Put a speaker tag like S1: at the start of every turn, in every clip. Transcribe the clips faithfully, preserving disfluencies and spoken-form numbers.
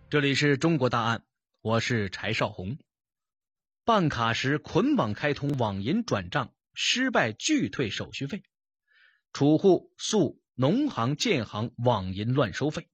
S1: 这里是中国大案，我是柴少红。办卡时捆绑开通网银转账，失败拒退手续费，储户诉农行、建行网银乱收费。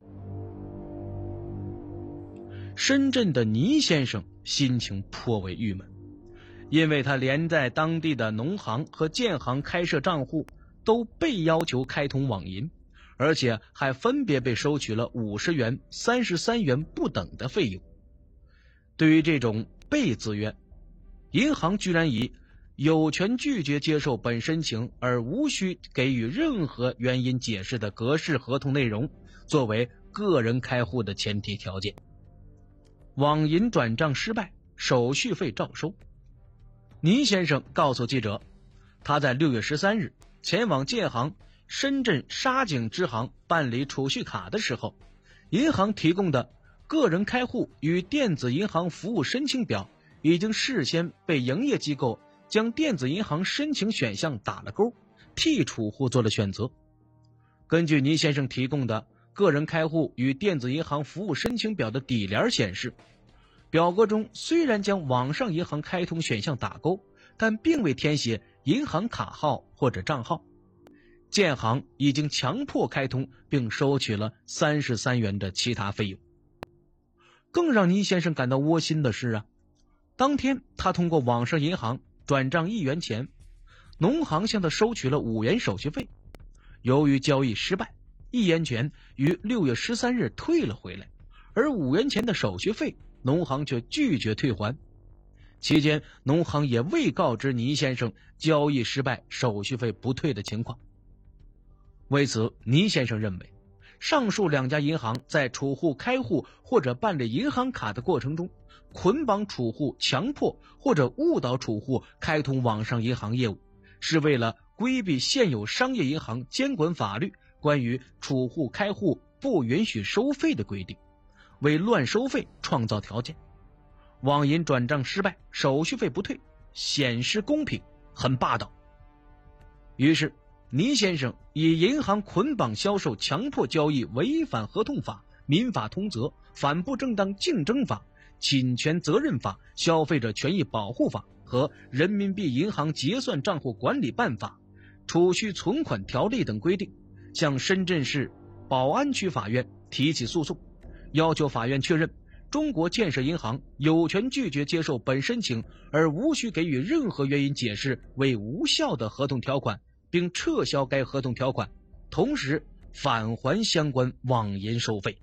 S1: 深圳的倪先生心情颇为郁闷，因为他连在当地的农行和建行开设账户都被要求开通网银，而且还分别被收取了五十元、三十三元不等的费用。对于这种被自愿，银行居然以有权拒绝接受本申请而无需给予任何原因解释的格式合同内容作为个人开户的前提条件。网银转账失败，手续费照收。倪先生告诉记者，他在六月十三日前往建行深圳沙井支行办理储蓄卡的时候，银行提供的个人开户与电子银行服务申请表已经事先被营业机构将电子银行申请选项打了勾，替储户做了选择。根据倪先生提供的个人开户与电子银行服务申请表的底联显示，表格中虽然将网上银行开通选项打勾，但并未填写银行卡号或者账号。建行已经强迫开通并收取了三十三元的其他费用。更让倪先生感到窝心的是啊，当天他通过网上银行转账一元钱，农行向他收取了五元手续费。由于交易失败，一元钱于六月十三日退了回来，而五元钱的手续费农行却拒绝退还。期间农行也未告知倪先生交易失败、手续费不退的情况。为此，倪先生认为上述两家银行在储户开户或者办理银行卡的过程中，捆绑储户、强迫或者误导储户开通网上银行业务，是为了规避现有商业银行监管法律关于储户开户不允许收费的规定，为乱收费创造条件。网银转账失败，手续费不退，显失公平，很霸道。于是倪先生以银行捆绑销售强迫交易违反合同法、民法通则、反不正当竞争法、侵权责任法、消费者权益保护法和人民币银行结算账户管理办法、储蓄存款条例等规定，向深圳市宝安区法院提起诉讼，要求法院确认中国建设银行有权拒绝接受本申请而无需给予任何原因解释为无效的合同条款，并撤销该合同条款，同时返还相关网银收费。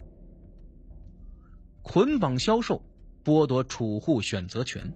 S1: 捆绑销售，剥夺储户选择权。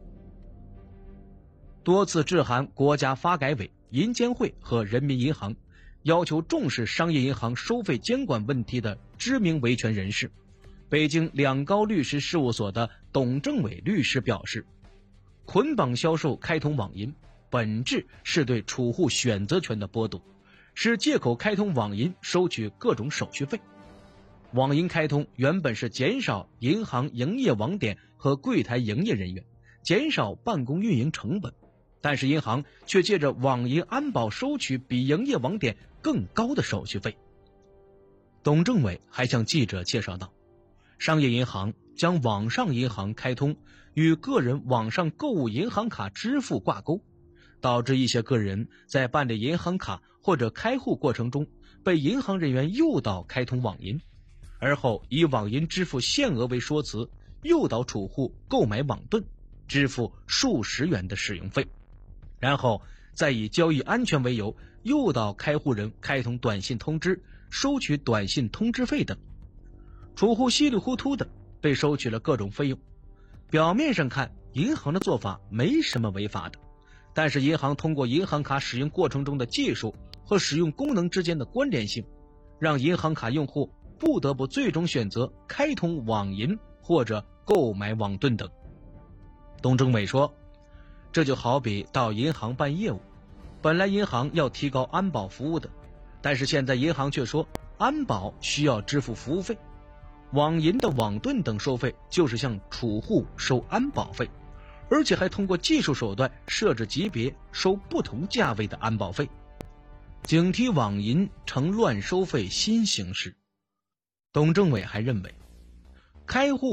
S1: 多次致函国家发改委、银监会和人民银行，要求重视商业银行收费监管问题的知名维权人士，北京两高律师事务所的董正伟律师表示，捆绑销售开通网银本质是对储户选择权的剥夺，是借口开通网银收取各种手续费。网银开通原本是减少银行营业网点和柜台营业人员，减少办公运营成本，但是银行却借着网银安保收取比营业网点更高的手续费。董正伟还向记者介绍道，商业银行将网上银行开通与个人网上购物银行卡支付挂钩，导致一些个人在办理银行卡或者开户过程中被银行人员诱导开通网银，而后以网银支付限额为说辞，诱导储户购买网盾，支付数十元的使用费，然后再以交易安全为由，诱导开户人开通短信通知，收取短信通知费等。储户稀里糊涂的被收取了各种费用。表面上看，银行的做法没什么违法的，但是银行通过银行卡使用过程中的技术和使用功能之间的关联性，让银行卡用户不得不最终选择开通网银或者购买网盾等。董正伟说，这就好比到银行办业务，本来银行要提高安保服务的，但是现在银行却说安保需要支付服务费，网银的网盾等收费就是向储户收安保费，而且还通过技术手段设置级别，收不同价位的安保费。警惕网银成乱收费新形式。董正伟还认为，开户